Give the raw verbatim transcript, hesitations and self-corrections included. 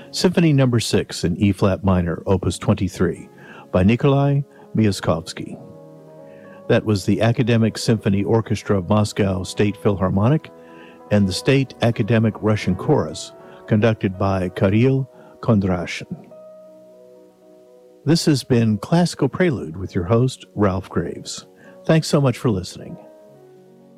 Symphony Number six in E-flat minor, Opus twenty-three, by Nikolai Myaskovsky. That was the Academic Symphony Orchestra of Moscow State Philharmonic and the State Academic Russian Chorus, conducted by Kirill Kondrashin. This has been Classical Prelude with your host, Ralph Graves. Thanks so much for listening.